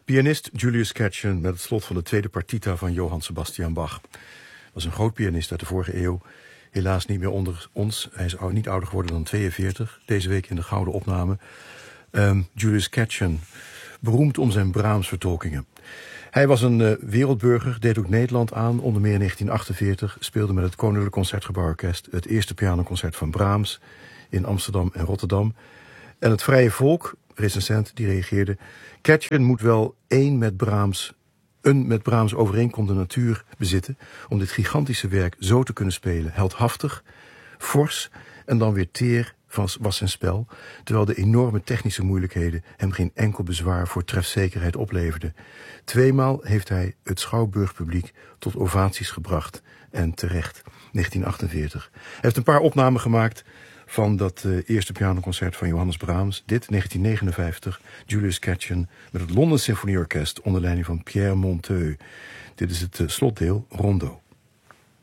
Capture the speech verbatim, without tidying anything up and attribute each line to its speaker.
Speaker 1: Pianist Julius Katchen met het slot van de tweede partita van Johann Sebastian Bach. Was een groot pianist uit de vorige eeuw. Helaas niet meer onder ons. Hij is niet ouder geworden dan tweeënveertig. Deze week in de gouden opname. Um, Julius Katchen, beroemd om zijn Brahms-vertolkingen. Hij was een uh, wereldburger, deed ook Nederland aan. Onder meer in negentien achtenveertig speelde met het Koninklijk Concertgebouworkest het eerste pianoconcert van Brahms in Amsterdam en Rotterdam. En het Vrije Volk, recensent, die reageerde: Katchen moet wel één met Brahms, een met Brahms overeenkomende natuur bezitten om dit gigantische werk zo te kunnen spelen. Heldhaftig, fors en dan weer teer was zijn spel, terwijl de enorme technische moeilijkheden hem geen enkel bezwaar voor trefzekerheid opleverden. Tweemaal heeft hij het Schouwburgpubliek tot ovaties gebracht en terecht. negentien achtenveertig. Hij heeft een paar opnamen gemaakt van dat uh, eerste pianoconcert van Johannes Brahms. Dit, negentien negenenvijftig, Julius Katchen met het London Symfonieorkest onder leiding van Pierre Monteux. Dit is het uh, slotdeel, Rondo.